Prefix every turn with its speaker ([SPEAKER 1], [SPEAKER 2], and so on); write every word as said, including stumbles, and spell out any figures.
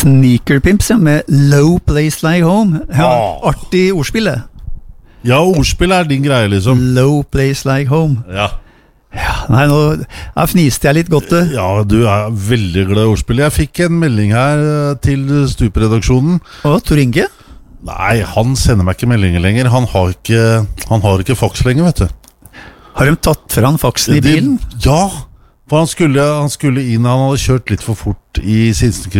[SPEAKER 1] Sneakerpimps, ja, med Low Place Like Home. Ja,
[SPEAKER 2] Åh.
[SPEAKER 1] artig ordspill, det.
[SPEAKER 2] Ja, ordspill er din greie liksom.
[SPEAKER 1] Low Place Like Home.
[SPEAKER 2] Ja.
[SPEAKER 1] Ja, nei, nå jeg fniste jeg litt godt det.
[SPEAKER 2] Ja, du er veldig glad i ordspill. Jeg fikk en melding her eh, til Stupredaksjonen.
[SPEAKER 1] Å, Tor Inge?
[SPEAKER 2] Nei, han sender meg ikke meldinger lenger. Han har ikke, han har ikke fax lenger, vet du.
[SPEAKER 1] Har de tatt fra han faksen i
[SPEAKER 2] Det-
[SPEAKER 1] bilen?
[SPEAKER 2] Ja, for han skulle, han skulle inn. Han hadde kjørt litt for fort i Sinsenkryss.